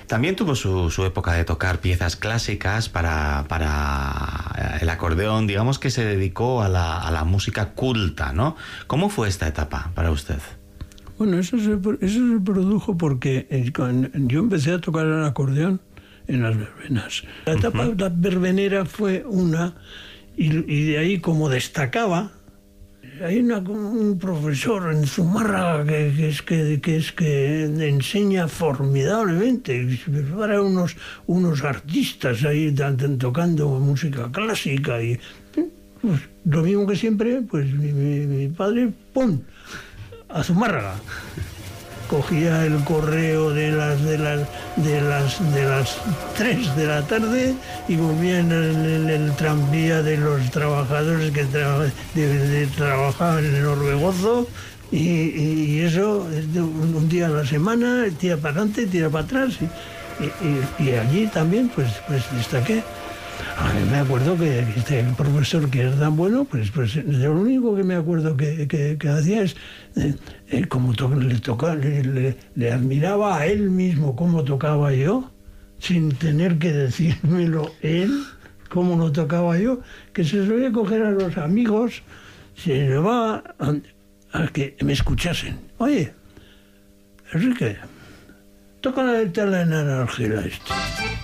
También tuvo su época de tocar piezas clásicas para el acordeón, digamos que se dedicó a la música culta, ¿no? ¿Cómo fue esta etapa para usted? Bueno, eso se produjo porque yo empecé a tocar el acordeón en las verbenas. La etapa la verbenera fue una, y de ahí como destacaba, hay un profesor en Zumárraga que enseña formidablemente para unos artistas ahí tocando música clásica y pues, lo mismo que siempre, pues mi padre, ¡pum!, a Zumárraga. Cogía el correo de las 3 de la tarde y volvía en el tranvía de los trabajadores que trabajaban en el Orbegozo y eso un día a la semana, tira para adelante, tira para atrás y allí también pues destaqué. Me acuerdo que el profesor, que era tan bueno, pues lo único que me acuerdo que hacía es como le admiraba a él mismo cómo tocaba yo, sin tener que decírmelo él, cómo lo tocaba yo, que se solía coger a los amigos, se llevaba a que me escuchasen. Oye, Enrique, toca la de la naranjera